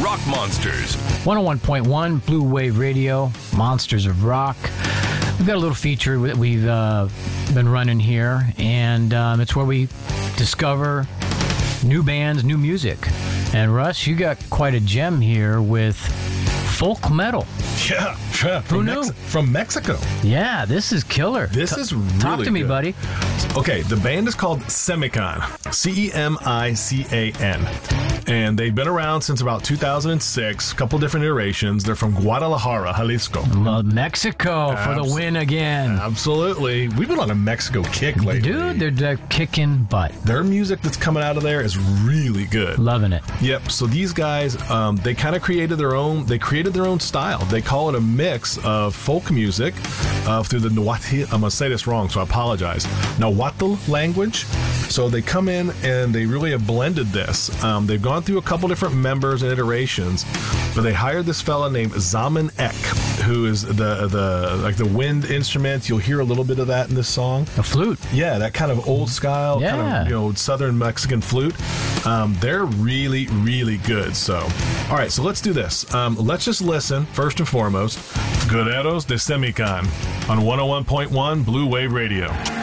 Rock Monsters. 101.1 Blue Wave Radio, Monsters of Rock. We've got a little feature that we've been running here, and it's where we discover new bands, new music. And Russ, you got quite a gem here with folk metal. Yeah. Who knew? From Mexico. Yeah, this is killer. This is really Talk to me, good. buddy. Okay, the band is called Cemican. Cemican. And they've been around since about 2006, a couple different iterations. They're from Guadalajara, Jalisco. Well, Mexico for the win again. Absolutely. We've been on a Mexico kick lately. Dude, they're kicking butt. Their music that's coming out of there is really good. Loving it. Yep. So these guys, they kind of created their own style. They call it a mix of folk music through the Nahuatl. I'm going to say this wrong, so I apologize. Nahuatl language. So they come in and they really have blended this. They've gone through a couple different members and iterations, but they hired this fella named Zaman Ek, who is the wind instruments. You'll hear a little bit of that in this song. A flute. Yeah, that kind of old style, kind of southern Mexican flute. They're really, really good. So, all right, so let's do this. Let's just listen first and foremost. Guerreros de Cemican on 101.1 Blue Wave Radio.